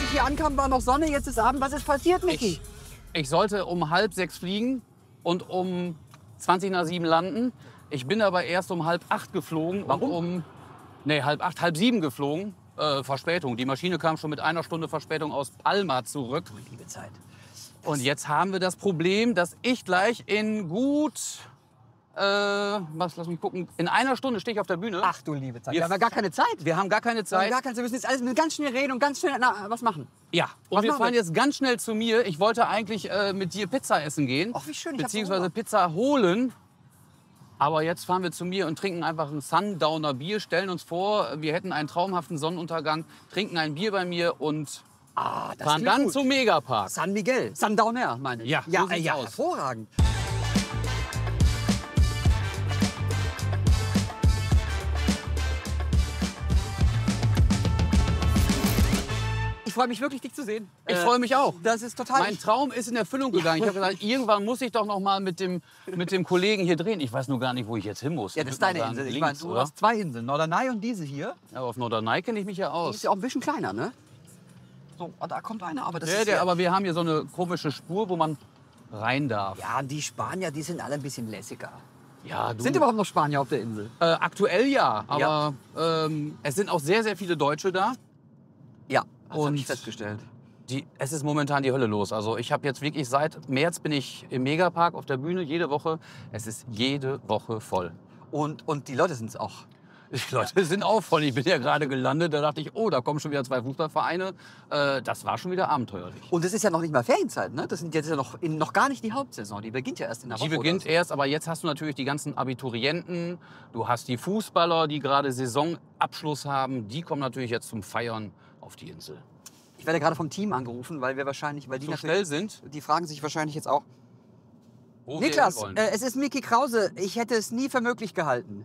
ich hier ankam, war noch Sonne, jetzt ist Abend. Was ist passiert, Micky? Ich sollte um 5:30 fliegen und um 7:20 landen. Ich bin aber erst um 7:30 geflogen. Warum? Und 7:30, 7:30 geflogen. Verspätung. Die Maschine kam schon mit 1 Stunde Verspätung aus Palma zurück. Liebe Zeit. Und jetzt haben wir das Problem, dass ich gleich in gut, lass mich gucken, in 1 Stunde stehe ich auf der Bühne. Ach du liebe Zeit. Wir haben ja gar keine Zeit. Wir haben gar keine Zeit. Wir müssen jetzt alles ganz schnell reden und ganz schnell was machen. Ja, und Was wir machen fahren wir? jetzt ganz schnell zu mir. Ich wollte eigentlich mit dir Pizza essen gehen. Ach, wie schön, ich hab so beziehungsweise Hunger. Pizza holen. Aber jetzt fahren wir zu mir und trinken einfach ein Sundowner Bier, stellen uns vor, wir hätten einen traumhaften Sonnenuntergang, trinken ein Bier bei mir und Das fahren klingt dann gut. zum Megapark. San Miguel. Sundowner, meine ich. Ja, ja, so sieht's ja, aus. hervorragend. Ich freue mich wirklich, dich zu sehen. Ich freue mich auch. Das ist total... Mein Traum ist in Erfüllung gegangen. Ich habe gesagt, irgendwann muss ich doch noch mal mit dem Kollegen hier drehen. Ich weiß nur gar nicht, wo ich jetzt hin muss. Ja, das Ich ist würd deine mal sagen, Insel. Ich links, meine, du oder? hast 2 Inseln. Norderney und diese hier. Aber auf Norderney kenne ich mich ja Die aus. ist ja auch ein bisschen kleiner, ne? So, da kommt einer, aber das Ja, ist aber wir haben hier so eine komische Spur, wo man rein darf. Ja, die Spanier, die sind alle ein bisschen lässiger. Ja, du. Sind überhaupt noch Spanier auf der Insel? Aktuell ja, aber es sind auch sehr, sehr viele Deutsche da. Ja, das habe Und- ich festgestellt. Es ist momentan die Hölle los. Also ich habe jetzt wirklich seit März bin ich im Megapark auf der Bühne jede Woche. Es ist jede Woche voll. Und die Leute sind es auch. Die Leute sind auch voll. Ich bin ja gerade gelandet, da dachte ich, oh, da kommen schon wieder 2 Fußballvereine. Das war schon wieder abenteuerlich. Und es ist ja noch nicht mal Ferienzeit, ne? Das sind jetzt ja noch gar nicht die Hauptsaison. Die beginnt ja erst in der Woche. Die beginnt oder erst, aber jetzt hast du natürlich die ganzen Abiturienten. Du hast die Fußballer, die gerade Saisonabschluss haben. Die kommen natürlich jetzt zum Feiern auf die Insel. so. Ich werde gerade vom Team angerufen, weil die So natürlich, schnell sind, die fragen sich wahrscheinlich jetzt auch. wo wir Niklas, hin wollen. es ist Micky Krause. Ich hätte es nie für möglich gehalten.